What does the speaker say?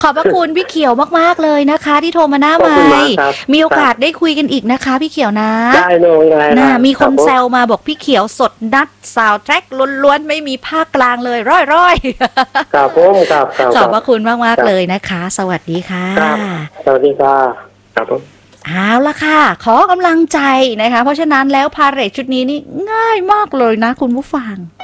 ขอบพระคุณพี่เขียวมากๆเลยนะคะที่โทรมาหน้าไมค์มีโอกาสได้คุยกันอีกนะคะพี่เขียวนะได้เลยนะมีคนแซวมาบอกพี่เขียวสดนัดซาวด์แทร็กล้วนๆไม่มีภาคกลางเลยร้อยๆครับผมครับขอบพระคุณมากๆเลยนะคะสวัสดีค่ะสวัสดีค่ะครับผมเอาละค่ะขอกำลังใจนะคะเพราะฉะนั้นแล้วพาเหรดชุดนี้นี่ง่ายมากเลยนะคุณผู้ฟัง